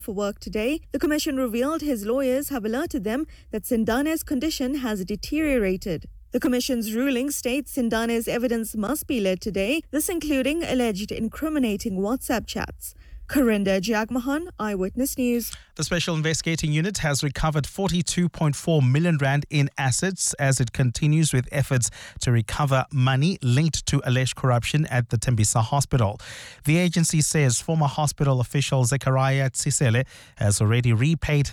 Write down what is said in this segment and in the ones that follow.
for work today. The Commission revealed his lawyers have alerted them that Sindane's condition has deteriorated. The Commission's ruling states Sindane's evidence must be led today, this including alleged incriminating WhatsApp chats. Karinda Jagmohan, Eyewitness News. The Special Investigating Unit has recovered 42.4 million rand in assets as it continues with efforts to recover money linked to alleged corruption at the Tembisa Hospital. The agency says former hospital official Zechariah Tsisele has already repaid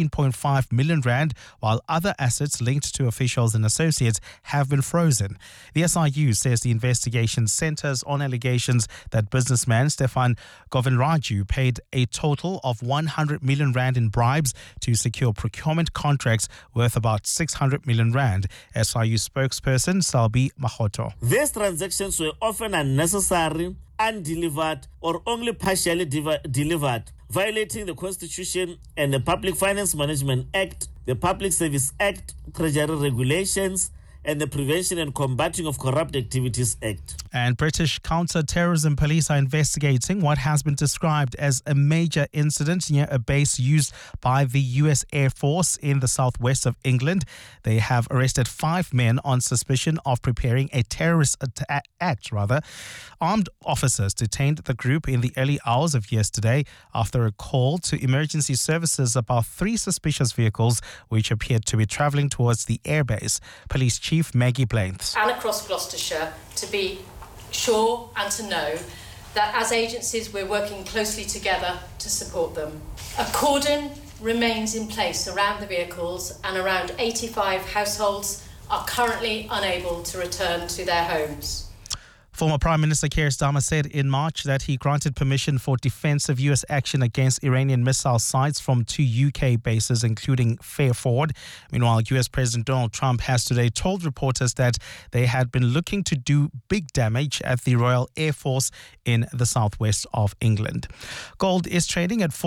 13.5 million rand, while other assets linked to officials and associates have been frozen. The SIU says the investigation centers on allegations that businessman Stefan Govinraju paid a total of 100 million rand in bribes to secure procurement contracts worth about 600 million rand. SIU spokesperson Salbi Mahoto. These transactions were often unnecessary, undelivered, or only partially delivered, violating the Constitution and the Public Finance Management Act, the Public Service Act, Treasury Regulations, and the Prevention and Combating of Corrupt Activities Act. And British counter-terrorism police are investigating what has been described as a major incident near a base used by the US Air Force in the southwest of England. They have arrested 5 men on suspicion of preparing a terrorist act. Armed officers detained the group in the early hours of yesterday after a call to emergency services about 3 suspicious vehicles which appeared to be travelling towards the airbase. Police Chief Maggie Blaines. And across Gloucestershire to be sure and to know that as agencies we're working closely together to support them. A cordon remains in place around the vehicles and around 85 households are currently unable to return to their homes. Former Prime Minister Keir Starmer said in March that he granted permission for defensive US action against Iranian missile sites from 2 UK bases, including Fairford. Meanwhile, US President Donald Trump has today told reporters that they had been looking to do big damage at the Royal Air Force in the southwest of England. Gold is trading at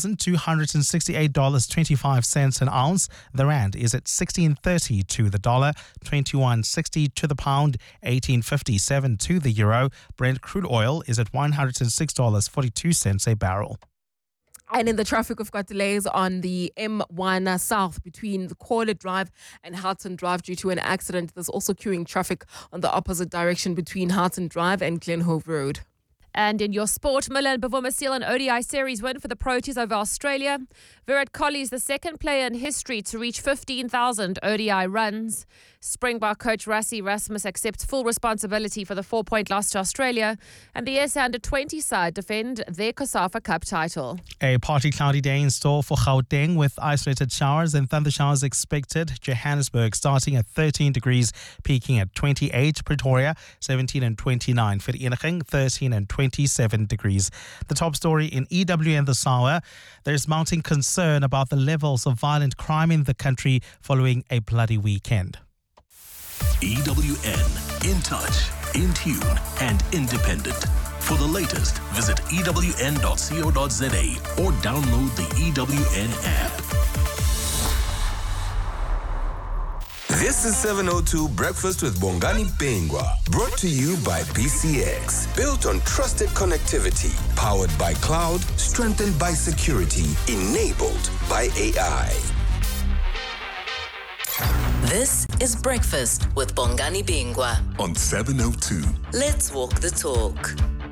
$4,268.25 an ounce. The rand is at 16.30 to the dollar, 21.60 to the pound, 18.57 to the euro. Brent crude oil is at $106.42 a barrel. And in the traffic, we've got delays on the M1 South between the Corlett Drive and Houghton Drive due to an accident. There's also queuing traffic on the opposite direction between Houghton Drive and Glenhove Road. And in your sport, Milan Bavuma seal an ODI series win for the Proteas over Australia. Virat Kohli is the second player in history to reach 15,000 ODI runs. Springbok coach Rassie Erasmus accepts full responsibility for the 4-point loss to Australia. And the SA Under-20 side defend their COSAFA Cup title. A partly cloudy day in store for Gauteng with isolated showers and thunder showers expected. Johannesburg starting at 13 degrees, peaking at 28. Pretoria 17 and 29. Vereeniging 13 and 27 degrees. The top story in EWN this hour. There's mounting concern about the levels of violent crime in the country following a bloody weekend. EWN, in touch, in tune and independent. For the latest, visit ewn.co.za or download the EWN app. This is 702 Breakfast with Bongani Bingwa, brought to you by BCX. Built on trusted connectivity, powered by cloud, strengthened by security, enabled by AI. This is Breakfast with Bongani Bingwa on 702. Let's walk the talk.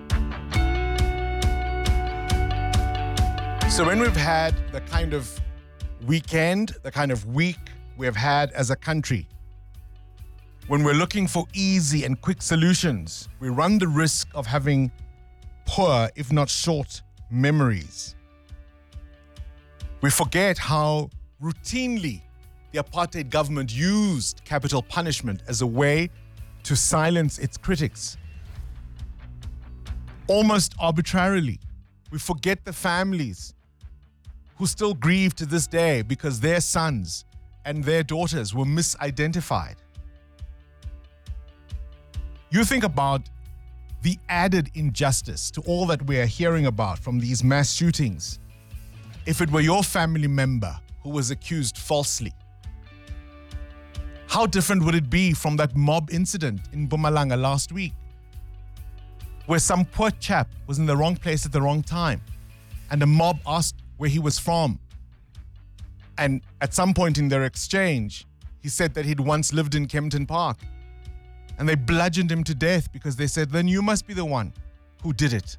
So when we've had the kind of weekend, the kind of week we have had as a country, when we're looking for easy and quick solutions, we run the risk of having poor, if not short, memories. We forget how routinely the apartheid government used capital punishment as a way to silence its critics. Almost arbitrarily. We forget the families who still grieve to this day because their sons and their daughters were misidentified. You think about the added injustice to all that we are hearing about from these mass shootings. If it were your family member who was accused falsely, how different would it be from that mob incident in Mpumalanga last week, where some poor chap was in the wrong place at the wrong time, and a mob asked where he was from. And at some point in their exchange, he said that he'd once lived in Kempton Park. And they bludgeoned him to death because they said, then you must be the one who did it.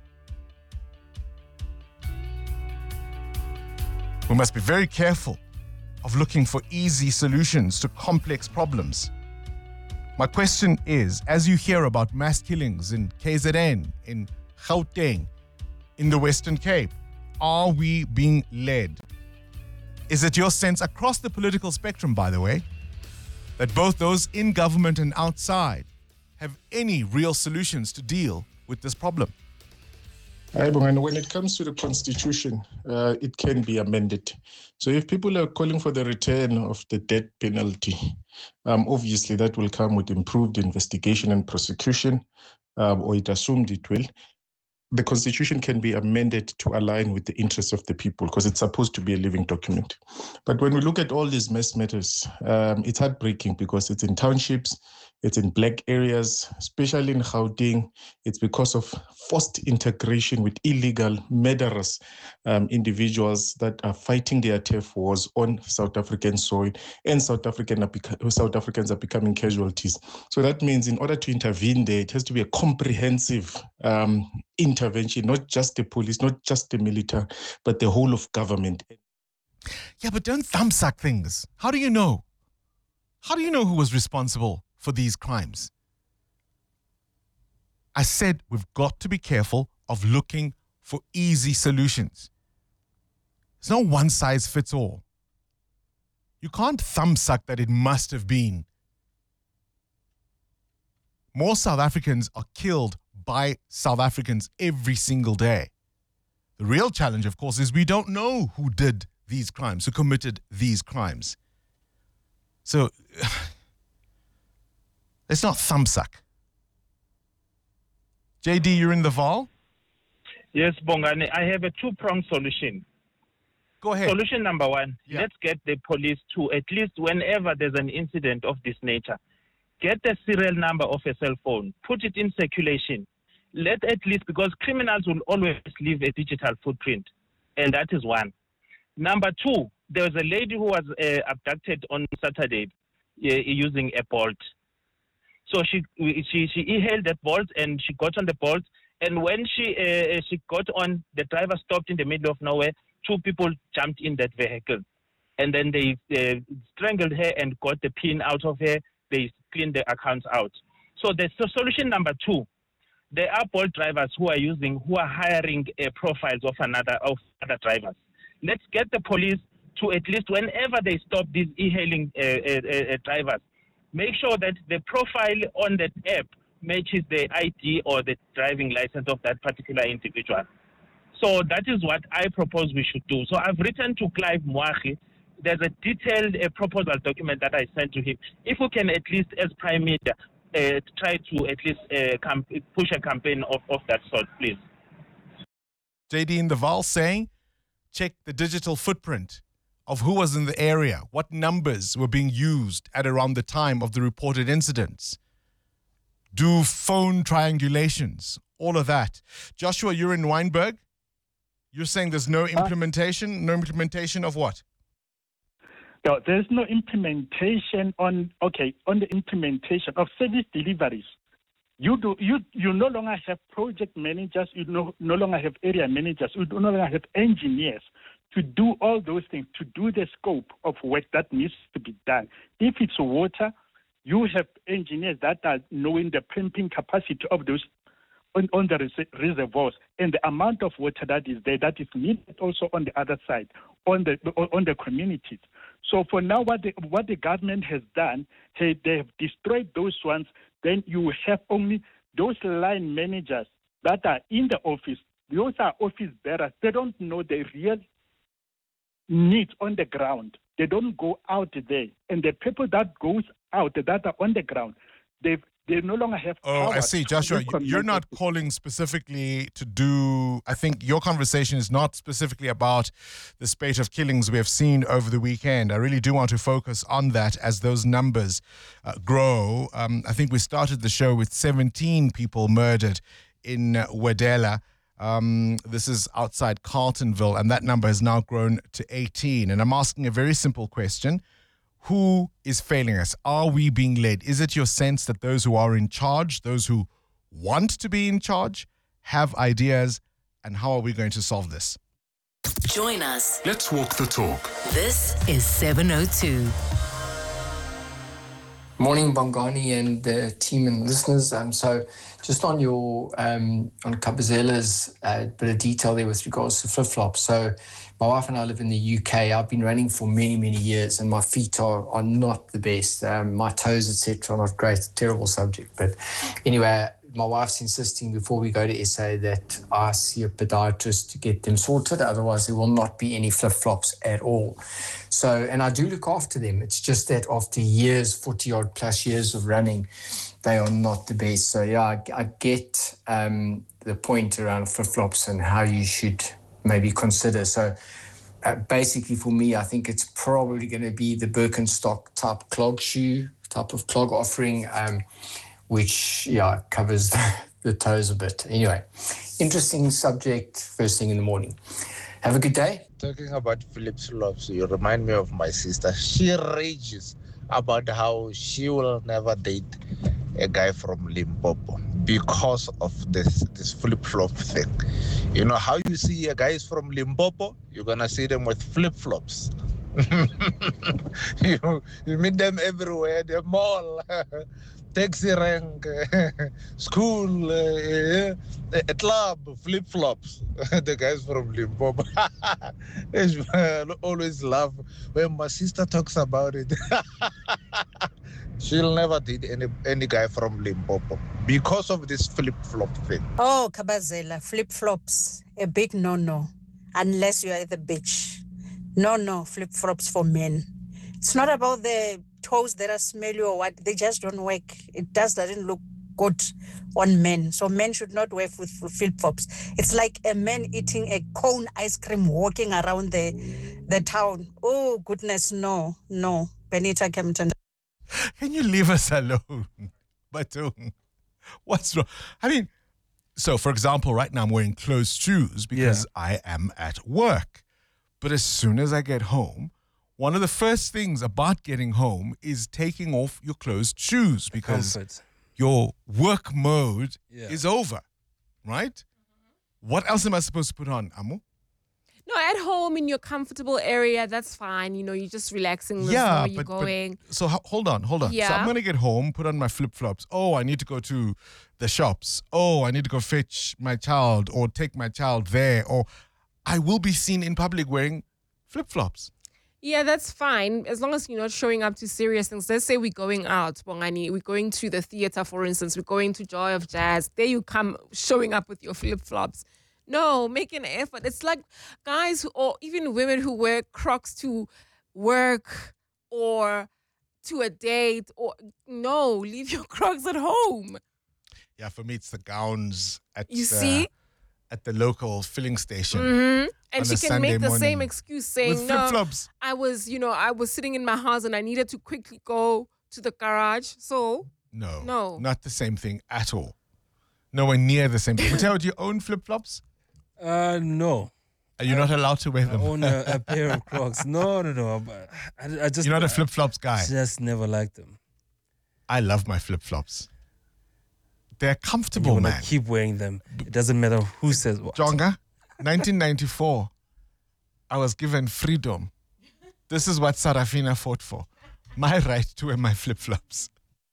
We must be very careful of looking for easy solutions to complex problems. My question is, as you hear about mass killings in KZN, in Gauteng, in the Western Cape, are we being led? Is it your sense across the political spectrum, by the way, that both those in government and outside have any real solutions to deal with this problem? And when it comes to the Constitution, it can be amended. So if people are calling for the return of the death penalty, obviously that will come with improved investigation and prosecution, or it assumed it will. The Constitution can be amended to align with the interests of the people because it's supposed to be a living document. But when we look at all these mass matters, it's heartbreaking because it's in townships, it's in black areas, especially in Gauteng. It's because of forced integration with illegal, murderous individuals that are fighting their turf wars on South African soil, and South Africans are becoming casualties. So that means in order to intervene there, it has to be a comprehensive intervention, not just the police, not just the military, but the whole of government. Yeah, but don't thumbsuck things. How do you know? How do you know who was responsible for these crimes? I said we've got to be careful of looking for easy solutions. It's not one size fits all. You can't thumbsuck that it must have been. More South Africans are killed by South Africans every single day. The real challenge, of course, is we don't know who did these crimes, who committed these crimes. So let's not thumbsuck. JD, you're in the Val? Yes, Bongani, I have a two-pronged solution. Go ahead. Solution number one, let's get the police to, at least whenever there's an incident of this nature, get the serial number of a cell phone, put it in circulation. Let at least, because criminals will always leave a digital footprint, and that is one. Number two, there was a lady who was abducted on Saturday using a Bolt. So she e-hailed that Bolt and she got on the Bolt. And when she got on, the driver stopped in the middle of nowhere. Two people jumped in that vehicle. And then they strangled her and got the pin out of her. They cleaned the accounts out. So the solution number two, there are Bolt drivers who are hiring profiles of other drivers. Let's get the police to, at least whenever they stop these e-hailing drivers, make sure that the profile on that app matches the ID or the driving license of that particular individual. So that is what I propose we should do. So I've written to Clive Moagi. There's a detailed proposal document that I sent to him. If we can at least, as Prime Minister, try to at least push a campaign of that sort, please. JD in the Val saying, check the digital footprint of who was in the area, what numbers were being used at around the time of the reported incidents. Do phone triangulations, all of that. Joshua, you're in Wynberg. You're saying there's no implementation? No implementation of what? No, there's no implementation on the implementation of service deliveries. You no longer have project managers, you no longer have area managers, you no longer have engineers to do all those things, to do the scope of work that needs to be done. If it's water, you have engineers that are knowing the pumping capacity of those on the reservoirs and the amount of water that is there, that is needed also on the other side, on the communities. So for now, what the government has done, they have destroyed those ones. Then you have only those line managers that are in the office. Those are office bearers. They don't know the real needs on the ground. They don't go out there. And the people that goes out, that are on the ground, they no longer have power. Oh, I see. Joshua, you're not calling specifically to do, I think your conversation is not specifically about the spate of killings we have seen over the weekend. I really do want to focus on that as those numbers grow. I think we started the show with 17 people murdered in Wedela. This is outside Carltonville, and that number has now grown to 18. And I'm asking a very simple question. Who is failing us? Are we being led? Is it your sense that those who are in charge, those who want to be in charge, have ideas? And how are we going to solve this? Join us. Let's walk the talk. This is 702. Morning, Bongani and the team and listeners. So just on your, on Kabazela's bit of detail there with regards to flip-flops. So my wife and I live in the UK. I've been running for many, many years and my feet are not the best. My toes, etc., are not great. Terrible subject. But anyway, my wife's insisting before we go to SA that I see a podiatrist to get them sorted. Otherwise, there will not be any flip-flops at all. So, and I do look after them. It's just that after years, 40-odd plus years of running, they are not the best. So, yeah, I get the point around flip-flops and how you should maybe consider. So, basically for me, I think it's probably going to be the Birkenstock type clog shoe, type of clog offering, which, covers the toes a bit. Anyway, interesting subject first thing in the morning. Have a good day. Talking about flip-flops, you remind me of my sister. She rages about how she will never date a guy from Limpopo because of this flip-flop thing. You know how you see a guys from Limpopo? You're going to see them with flip-flops. you meet them everywhere, the mall, taxi rank, school, a club, flip-flops. The guys from Limpopo. I always laugh when my sister talks about it. She'll never date any guy from Limpopo because of this flip-flop thing. Oh, Kabazela, flip-flops, a big no-no, unless you are at the beach. No, flip-flops for men. It's not about the toes that are smelly or what. They just don't work. It doesn't look good on men. So men should not wear with flip-flops. It's like a man eating a cone ice cream walking around the town. Oh, goodness, no. Benita Kempton. Can you leave us alone? Batung, what's wrong? I mean, so for example, right now I'm wearing closed shoes because I am at work. But as soon as I get home, one of the first things about getting home is taking off your closed shoes because your work mode is over, right? What else am I supposed to put on, Amu? No, at home in your comfortable area, that's fine. You know, you're just relaxing. Where you're going. So hold on. Yeah. So I'm going to get home, put on my flip-flops. Oh, I need to go to the shops. Oh, I need to go fetch my child or take my child there. Or I will be seen in public wearing flip-flops. Yeah, that's fine. As long as you're not showing up to serious things. Let's say we're going out, Bongani. We're going to the theater, for instance. We're going to Joy of Jazz. There you come showing up with your flip-flops. No, make an effort. It's like guys or even women who wear Crocs to work or to a date. No, leave your Crocs at home. Yeah, for me, it's the gowns at the local filling station. Mm-hmm. And she can make the same morning excuse saying, with flip-flops. I was sitting in my house and I needed to quickly go to the garage. So, no, not the same thing at all. Nowhere near the same thing. Mateo, do you own flip-flops? No. Are you not allowed to wear them? I own a pair of Crocs. No. I just. You're not a flip-flops guy? Just never liked them. I love my flip-flops. They're comfortable, man. Keep wearing them. It doesn't matter who says what. Jonga, 1994, I was given freedom. This is what Sarafina fought for. My right to wear my flip-flops.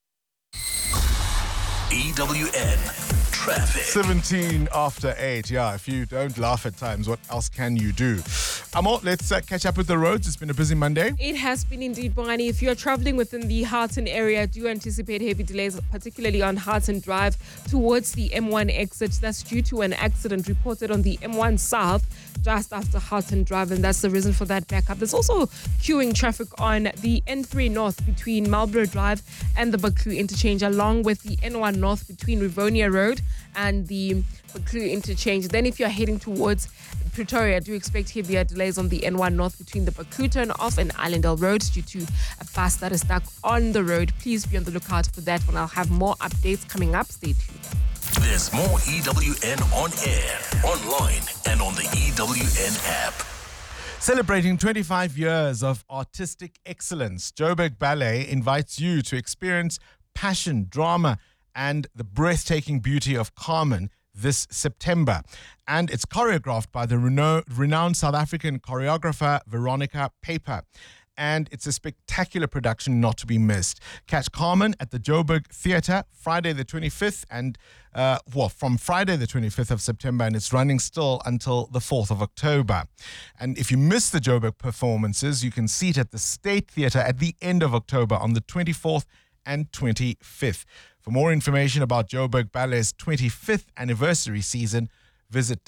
EWN Traffic. 17 after 8. Yeah, if you don't laugh at times, what else can you do? Amo, let's catch up with the roads. It's been a busy Monday. It has been indeed, Bongani. If you are traveling within the Harton area, do anticipate heavy delays, particularly on Harton Drive towards the M1 exit. That's due to an accident reported on the M1 South just after Harton Drive, and that's the reason for that backup. There's also queuing traffic on the N3 North between Marlborough Drive and the Buccleuch interchange, along with the N1 North between Rivonia Road and the Buccleuch interchange. Then if you're heading towards Pretoria, do expect heavier delays on the N1 North between the Buccleuch turn off and Allendale Road due to a bus that is stuck on the road. Please be on the lookout for that one. I'll have more updates coming up. Stay tuned. There's more EWN on air, online, and on the EWN app. Celebrating 25 years of artistic excellence, Joburg Ballet invites you to experience passion, drama, and the breathtaking beauty of Carmen this September. And it's choreographed by the renowned South African choreographer Veronica Paper. And it's a spectacular production not to be missed. Catch Carmen at the Joburg Theatre Friday the 25th from Friday the 25th of September, and it's running still until the 4th of October. And if you miss the Joburg performances, you can see it at the State Theatre at the end of October on the 24th and 25th. For more information about Joburg Ballet's 25th anniversary season, visit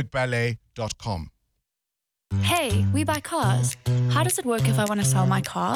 www.joburgballet.com. Hey, we buy cars. How does it work if I want to sell my car?